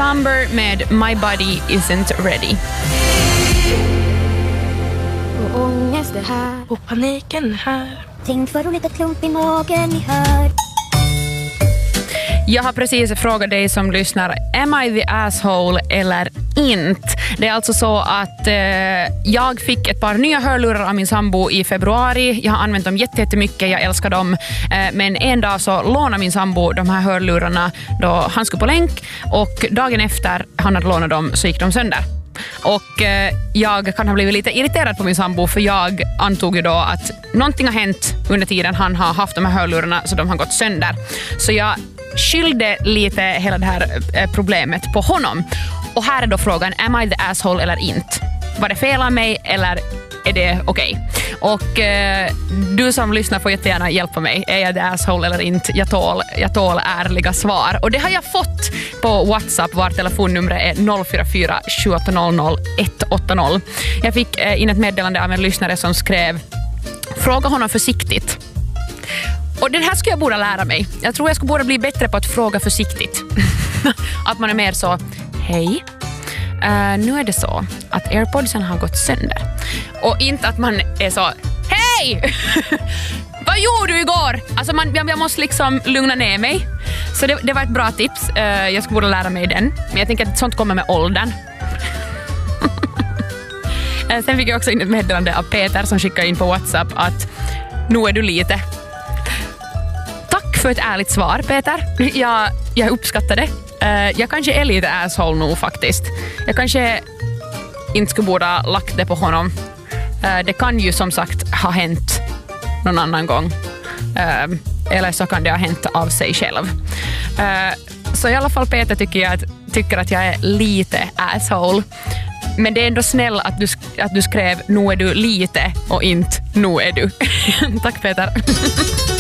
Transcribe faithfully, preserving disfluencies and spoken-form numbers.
Number med My Body Isn't Ready. Och ångest är här. Och paniken är här. Tänk vad roligt att klump i magen ni hör. Jag har precis frågat dig som lyssnar, am I the asshole eller inte? Det är alltså så att eh, jag fick ett par nya hörlurar av min sambo i februari. Jag har använt dem jättemycket, jag älskar dem. Eh, men en dag så lånade min sambo de här hörlurarna då han skulle på länk. Och dagen efter han hade lånat dem så gick de sönder. Och eh, jag kan ha blivit lite irriterad på min sambo, för jag antog ju då att någonting har hänt under tiden han har haft de här hörlurarna så de har gått sönder. Så jag skyllde lite hela det här eh, problemet på honom. Och här är då frågan, am I the asshole eller inte? Var det fel av mig eller är det okej? Okay? Och eh, du som lyssnar får jättegärna hjälpa mig. Är jag the asshole eller inte? Jag tål, jag tål ärliga svar. Och det har jag fått på WhatsApp, var telefonnumret är noll fyra fyra sju åtta noll noll ett åtta noll. Jag fick eh, in ett meddelande av en lyssnare som skrev: fråga honom försiktigt. Och det här ska jag borde lära mig. Jag tror jag ska borde bli bättre på att fråga försiktigt. Att man är mer så, hej, uh, nu är det så att AirPodsen har gått sönder. Och inte att man är så, hej! Vad gjorde du igår? Alltså man, jag, jag måste liksom lugna ner mig. Så det, det var ett bra tips. Uh, jag ska borde lära mig den. Men jag tänker att sånt kommer med åldern. uh, sen fick jag också in ett meddelande av Peter som skickade in på WhatsApp att nu är du lite. För ett ärligt svar, Peter. Jag, jag uppskattar det. Uh, jag kanske är lite asshole nu faktiskt. Jag kanske inte skulle borde ha lagt det på honom. Uh, det kan ju som sagt ha hänt någon annan gång. Uh, eller så kan det ha hänt av sig själv. Uh, så i alla fall Peter tycker jag att, tycker att jag är lite asshole. Men det är ändå snäll att du, att du skrev nu är du lite och inte nu är du. Tack Peter.